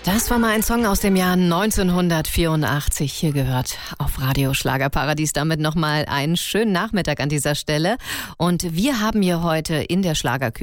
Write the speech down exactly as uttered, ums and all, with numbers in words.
Das war mal ein Song aus dem Jahr neunzehnhundertvierundachtzig. Hier gehört auf Radio Schlagerparadies. Damit nochmal einen schönen Nachmittag an dieser Stelle. Und wir haben hier heute in der Schlagerküche